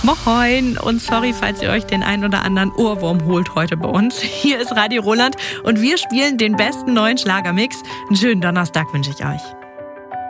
Moin und sorry, falls ihr euch den ein oder anderen Ohrwurm holt heute bei uns. Hier ist Radio Roland und wir spielen den besten neuen Schlagermix. Einen schönen Donnerstag wünsche ich euch.